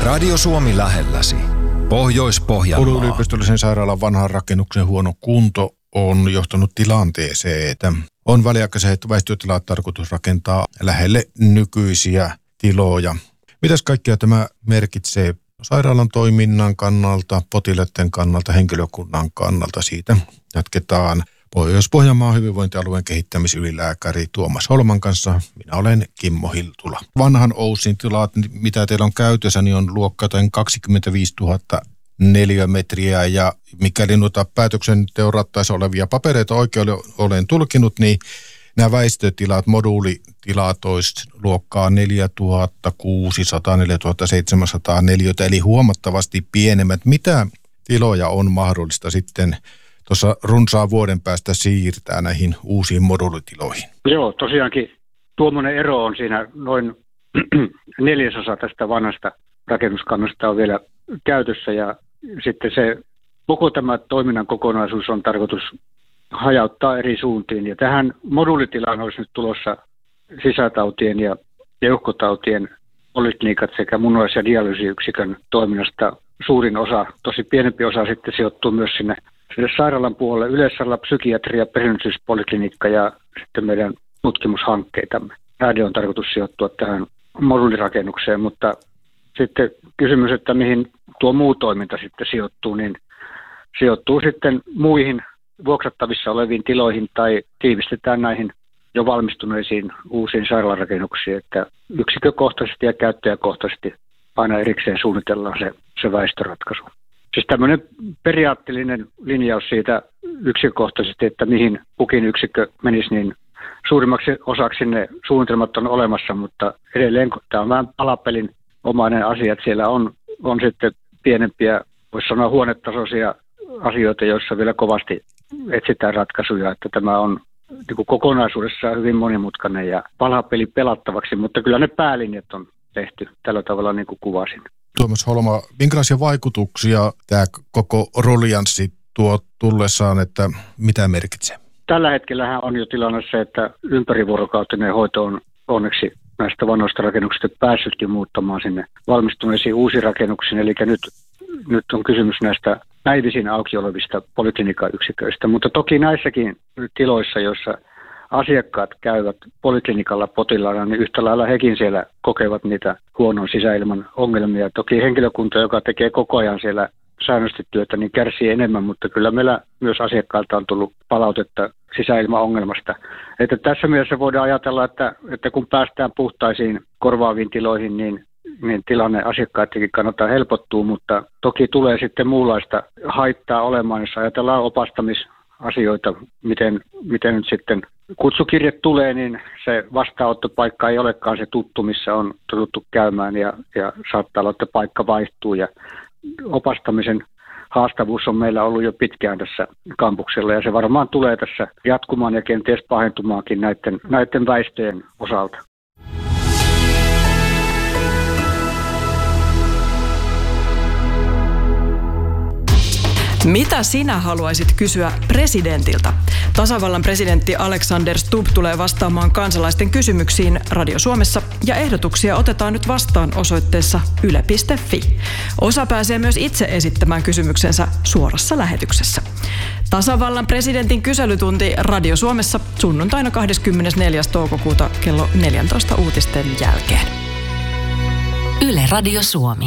Radio Suomi lähelläsi. Pohjois-Pohjanmaa. Oulun yliopistollisen sairaalan vanhan rakennuksen huono kunto on johtanut tilanteeseen, että on väliaikaiset väistötilat tarkoitus rakentaa lähelle nykyisiä tiloja. Mitäs kaikkea tämä merkitsee sairaalan toiminnan kannalta, potilaiden kannalta, henkilökunnan kannalta? Siitä jatketaan Pohjois-Pohjanmaan hyvinvointialueen kehittämisylilääkäri Tuomas Holman kanssa. Minä olen Kimmo Hiltula. Vanhan OYSin tilat, mitä teillä on käytössä, niin on luokkaten 25 000 neliömetriä, ja mikäli noita päätöksenteon rattaissa olevia papereita oikein olen tulkinut, niin nämä väistötilat, moduulitilat olisi luokkaa 4600, 4700 neliötä, eli huomattavasti pienemmät. Mitä tiloja on mahdollista sitten tuossa runsaan vuoden päästä siirtää näihin uusiin moduulitiloihin? Joo, tosiaankin tuommoinen ero on siinä noin 4/4 tästä vanhasta rakennuskannasta on vielä käytössä, ja sitten se koko tämä toiminnan kokonaisuus on tarkoitus hajauttaa eri suuntiin. Ja tähän moduulitilaan olisi nyt tulossa sisätautien ja keuhkotautien poliklinikat sekä munuais- ja dialyysiyksikön toiminnasta suurin osa, tosi pienempi osa sitten sijoittuu myös sinne sairaalan puolelle, yleissairaala, psykiatria, perheellisyyspoliklinikka ja sitten meidän tutkimushankkeitamme. Näiden on tarkoitus sijoittua tähän moduulirakennukseen, mutta sitten kysymys, että mihin tuo muu toiminta sitten sijoittuu, niin sijoittuu sitten muihin vuokrattavissa oleviin tiloihin tai tiivistetään näihin jo valmistuneisiin uusiin sairaalarakennuksiin, että yksikkökohtaisesti ja käyttäjäkohtaisesti aina erikseen suunnitellaan se väestöratkaisu. Siis tämmöinen periaatteellinen linjaus siitä yksikkökohtaisesti, että mihin kukin yksikkö menisi, niin suurimmaksi osaksi ne suunnitelmat on olemassa, mutta edelleen tämä on vähän palapelin omainen asia, että siellä on sitten pienempiä, voisi sanoa huonetasoisia asioita, joissa vielä kovasti etsitään ratkaisuja, että tämä on niin kuin kokonaisuudessaan hyvin monimutkainen ja palapeli pelattavaksi, mutta kyllä ne päälinjat on tehty tällä tavalla niin kuin kuvasin. Tuomas Holma, minkälaisia vaikutuksia tämä koko rollianssi tuo tullessaan, että mitä merkitsee? Tällä hetkellähän on jo tilanne se, että ympärivuorokautinen hoito on onneksi näistä vanhoista rakennuksista päässytkin muuttamaan sinne valmistuneisiin uusiin rakennuksiin. Eli nyt on kysymys näistä päivisin auki olevista poliklinikayksiköistä. Mutta toki näissäkin tiloissa, joissa asiakkaat käyvät poliklinikalla potilaana, niin yhtä lailla hekin siellä kokevat niitä huonon sisäilman ongelmia. Toki henkilökunta, joka tekee koko ajan siellä säännöllisesti työtä, niin kärsii enemmän, mutta kyllä meillä myös asiakkailta on tullut palautetta sisäilmaongelmasta. Että tässä mielessä voidaan ajatella, että kun päästään puhtaisiin korvaaviin tiloihin, niin tilanne asiakkaidenkin kannattaa helpottua, mutta toki tulee sitten muunlaista haittaa olemaan, jos ajatellaan opastamisasioita, miten nyt sitten kutsukirje tulee, niin se vastaanottopaikka ei olekaan se tuttu, missä on totuttu käymään ja saattaa olla, että paikka vaihtuu ja opastamisen haastavuus on meillä ollut jo pitkään tässä kampuksella ja se varmaan tulee tässä jatkumaan ja kenties pahentumaankin näiden väistöjen osalta. Mitä sinä haluaisit kysyä presidentiltä? Tasavallan presidentti Alexander Stubb tulee vastaamaan kansalaisten kysymyksiin Radio Suomessa ja ehdotuksia otetaan nyt vastaan osoitteessa yle.fi. Osa pääsee myös itse esittämään kysymyksensä suorassa lähetyksessä. Tasavallan presidentin kyselytunti Radio Suomessa sunnuntaina 24. toukokuuta kello 14 uutisten jälkeen. Yle Radio Suomi.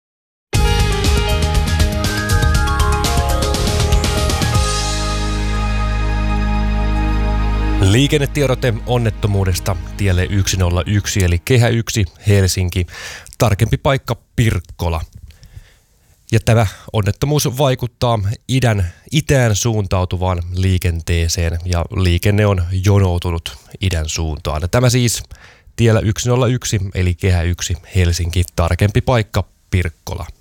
Liikennetiedote onnettomuudesta tielle 101 eli Kehä 1 Helsinki, tarkempi paikka Pirkkola. Ja tämä onnettomuus vaikuttaa itään suuntautuvaan liikenteeseen ja liikenne on jonoutunut idän suuntaan. Tämä siis tiellä 101 eli Kehä 1 Helsinki, tarkempi paikka Pirkkola.